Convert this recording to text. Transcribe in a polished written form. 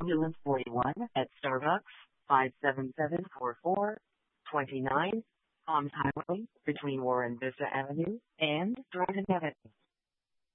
Ambulance 41 at Starbucks, 5774429, Palms Highway, between Warren Vista Avenue and Jordan Avenue.